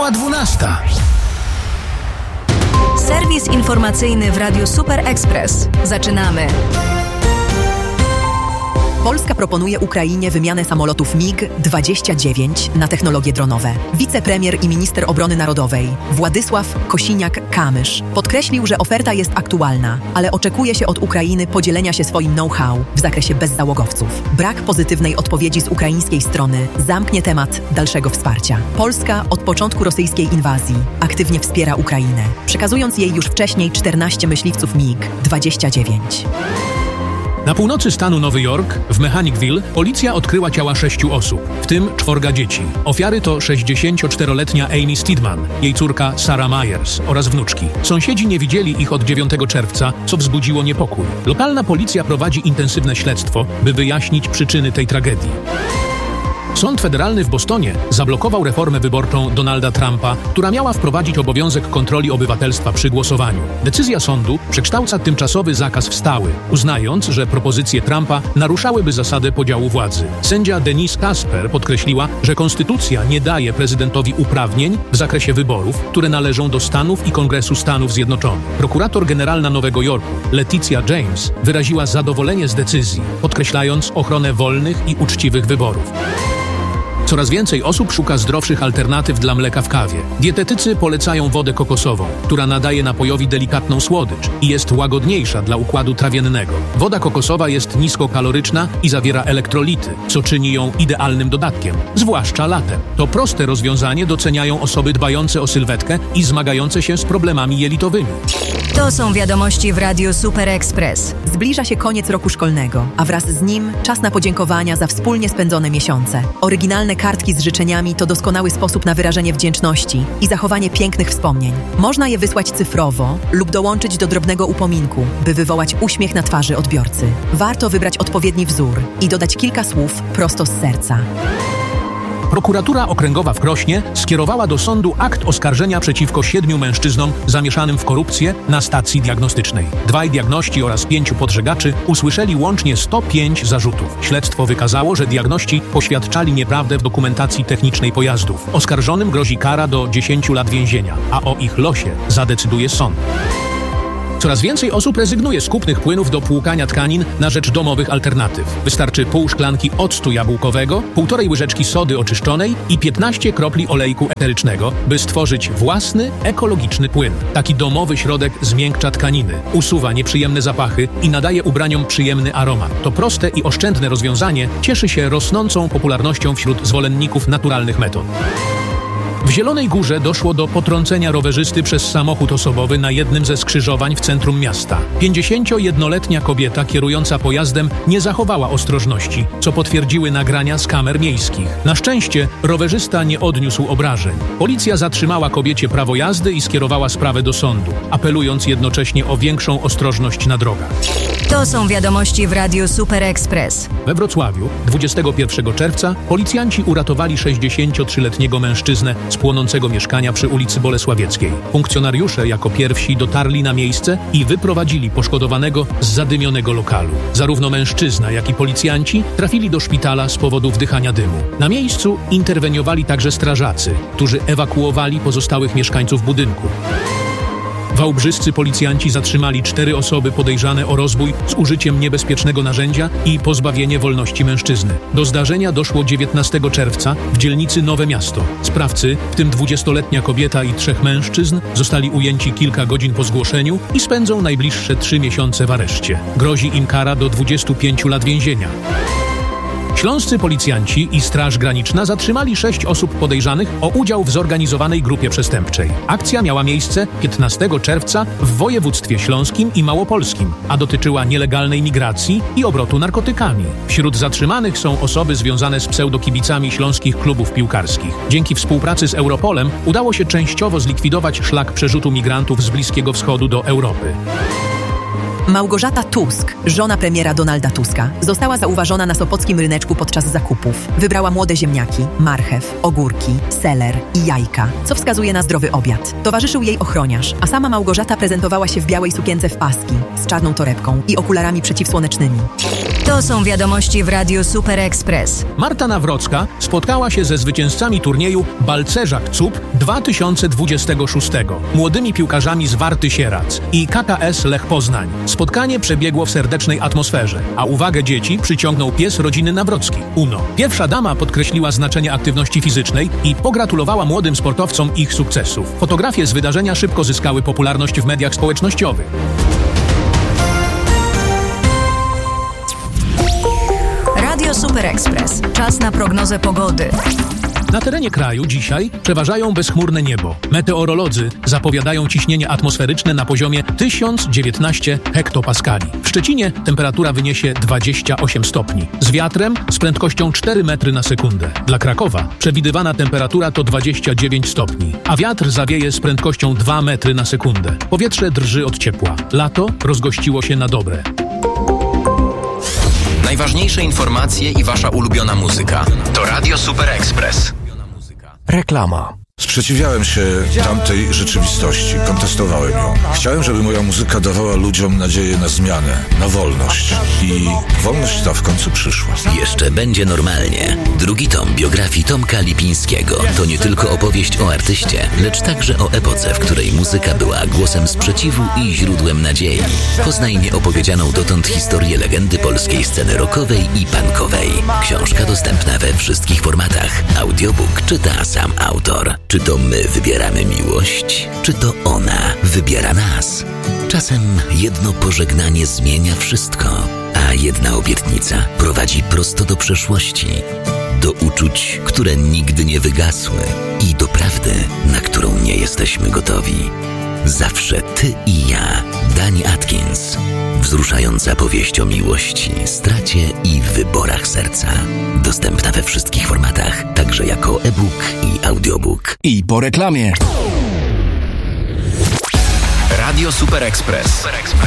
Minęła 12. Serwis informacyjny w Radiu Super Express. Zaczynamy. Polska proponuje Ukrainie wymianę samolotów MiG-29 na technologie dronowe. Wicepremier i minister obrony narodowej Władysław Kosiniak-Kamysz podkreślił, że oferta jest aktualna, ale oczekuje się od Ukrainy podzielenia się swoim know-how w zakresie bezzałogowców. Brak pozytywnej odpowiedzi z ukraińskiej strony zamknie temat dalszego wsparcia. Polska od początku rosyjskiej inwazji aktywnie wspiera Ukrainę, przekazując jej już wcześniej 14 myśliwców MiG-29. Na północy stanu Nowy Jork, w Mechanicville, policja odkryła ciała 6 osób, w tym 4 dzieci. Ofiary to 64-letnia Amy Steedman, jej córka Sarah Myers oraz wnuczki. Sąsiedzi nie widzieli ich od 9 czerwca, co wzbudziło niepokój. Lokalna policja prowadzi intensywne śledztwo, by wyjaśnić przyczyny tej tragedii. Sąd federalny w Bostonie zablokował reformę wyborczą Donalda Trumpa, która miała wprowadzić obowiązek kontroli obywatelstwa przy głosowaniu. Decyzja sądu przekształca tymczasowy zakaz w stały, uznając, że propozycje Trumpa naruszałyby zasadę podziału władzy. Sędzia Denise Casper podkreśliła, że konstytucja nie daje prezydentowi uprawnień w zakresie wyborów, które należą do Stanów i Kongresu Stanów Zjednoczonych. Prokurator generalna Nowego Jorku, Leticia James, wyraziła zadowolenie z decyzji, podkreślając ochronę wolnych i uczciwych wyborów. Coraz więcej osób szuka zdrowszych alternatyw dla mleka w kawie. Dietetycy polecają wodę kokosową, która nadaje napojowi delikatną słodycz i jest łagodniejsza dla układu trawiennego. Woda kokosowa jest niskokaloryczna i zawiera elektrolity, co czyni ją idealnym dodatkiem, zwłaszcza latem. To proste rozwiązanie doceniają osoby dbające o sylwetkę i zmagające się z problemami jelitowymi. To są wiadomości w Radiu Super Express. Zbliża się koniec roku szkolnego, a wraz z nim czas na podziękowania za wspólnie spędzone miesiące. Oryginalne kartki z życzeniami to doskonały sposób na wyrażenie wdzięczności i zachowanie pięknych wspomnień. Można je wysłać cyfrowo lub dołączyć do drobnego upominku, by wywołać uśmiech na twarzy odbiorcy. Warto wybrać odpowiedni wzór i dodać kilka słów prosto z serca. Prokuratura Okręgowa w Krośnie skierowała do sądu akt oskarżenia przeciwko 7 mężczyznom zamieszanym w korupcję na stacji diagnostycznej. 2 diagności oraz 5 podżegaczy usłyszeli łącznie 105 zarzutów. Śledztwo wykazało, że diagności poświadczali nieprawdę w dokumentacji technicznej pojazdów. Oskarżonym grozi kara do 10 lat więzienia, a o ich losie zadecyduje sąd. Coraz więcej osób rezygnuje z kupnych płynów do płukania tkanin na rzecz domowych alternatyw. Wystarczy pół szklanki octu jabłkowego, 1,5 łyżeczki sody oczyszczonej i 15 kropli olejku eterycznego, by stworzyć własny, ekologiczny płyn. Taki domowy środek zmiękcza tkaniny, usuwa nieprzyjemne zapachy i nadaje ubraniom przyjemny aromat. To proste i oszczędne rozwiązanie cieszy się rosnącą popularnością wśród zwolenników naturalnych metod. W Zielonej Górze doszło do potrącenia rowerzysty przez samochód osobowy na jednym ze skrzyżowań w centrum miasta. 51-letnia kobieta kierująca pojazdem nie zachowała ostrożności, co potwierdziły nagrania z kamer miejskich. Na szczęście rowerzysta nie odniósł obrażeń. Policja zatrzymała kobiecie prawo jazdy i skierowała sprawę do sądu, apelując jednocześnie o większą ostrożność na drogach. To są wiadomości w Radiu Super Express. We Wrocławiu 21 czerwca policjanci uratowali 63-letniego mężczyznę z płonącego mieszkania przy ulicy Bolesławieckiej. Funkcjonariusze jako pierwsi dotarli na miejsce i wyprowadzili poszkodowanego z zadymionego lokalu. Zarówno mężczyzna, jak i policjanci trafili do szpitala z powodu wdychania dymu. Na miejscu interweniowali także strażacy, którzy ewakuowali pozostałych mieszkańców budynku. Wałbrzyscy policjanci zatrzymali 4 osoby podejrzane o rozbój z użyciem niebezpiecznego narzędzia i pozbawienie wolności mężczyzny. Do zdarzenia doszło 19 czerwca w dzielnicy Nowe Miasto. Sprawcy, w tym 20-letnia kobieta i 3 mężczyzn, zostali ujęci kilka godzin po zgłoszeniu i spędzą najbliższe 3 miesiące w areszcie. Grozi im kara do 25 lat więzienia. Śląscy policjanci i Straż Graniczna zatrzymali 6 osób podejrzanych o udział w zorganizowanej grupie przestępczej. Akcja miała miejsce 15 czerwca w województwie śląskim i małopolskim, a dotyczyła nielegalnej migracji i obrotu narkotykami. Wśród zatrzymanych są osoby związane z pseudokibicami śląskich klubów piłkarskich. Dzięki współpracy z Europolem udało się częściowo zlikwidować szlak przerzutu migrantów z Bliskiego Wschodu do Europy. Małgorzata Tusk, żona premiera Donalda Tuska, została zauważona na sopockim ryneczku podczas zakupów. Wybrała młode ziemniaki, marchew, ogórki, seler i jajka, co wskazuje na zdrowy obiad. Towarzyszył jej ochroniarz, a sama Małgorzata prezentowała się w białej sukience w paski, z czarną torebką i okularami przeciwsłonecznymi. To są wiadomości w Radiu Super Express. Marta Nawrocka spotkała się ze zwycięzcami turnieju Balcerzak CUP 2026, młodymi piłkarzami z Warty Sierac i KKS Lech Poznań. Spotkanie przebiegło w serdecznej atmosferze, a uwagę dzieci przyciągnął pies rodziny Nawrocki, Uno. Pierwsza dama podkreśliła znaczenie aktywności fizycznej i pogratulowała młodym sportowcom ich sukcesów. Fotografie z wydarzenia szybko zyskały popularność w mediach społecznościowych. Radio Super Express. Czas na prognozę pogody. Na terenie kraju dzisiaj przeważają bezchmurne niebo. Meteorolodzy zapowiadają ciśnienie atmosferyczne na poziomie 1019 hektopaskali. W Szczecinie temperatura wyniesie 28 stopni. Z wiatrem z prędkością 4 metry na sekundę. Dla Krakowa przewidywana temperatura to 29 stopni, a wiatr zawieje z prędkością 2 metry na sekundę. Powietrze drży od ciepła. Lato rozgościło się na dobre. Najważniejsze informacje i wasza ulubiona muzyka. To Radio Super Express. Reklama. Sprzeciwiałem się tamtej rzeczywistości, kontestowałem ją. Chciałem, żeby moja muzyka dawała ludziom nadzieję na zmianę, na wolność. I wolność ta w końcu przyszła. Jeszcze będzie normalnie. Drugi tom biografii Tomka Lipińskiego to nie tylko opowieść o artyście, lecz także o epoce, w której muzyka była głosem sprzeciwu i źródłem nadziei. Poznaj nieopowiedzianą dotąd historię legendy polskiej sceny rockowej i punkowej. Książka dostępna we wszystkich formatach. Audiobook czyta sam autor. Czy to my wybieramy miłość, czy to ona wybiera nas? Czasem jedno pożegnanie zmienia wszystko, a jedna obietnica prowadzi prosto do przeszłości, do uczuć, które nigdy nie wygasły i do prawdy, na którą nie jesteśmy gotowi. Zawsze ty i ja. Dani Atkins. Wzruszająca powieść o miłości, stracie i wyborach serca. Dostępna we wszystkich formatach, także jako e-book i audiobook. I po reklamie. Radio Super Express.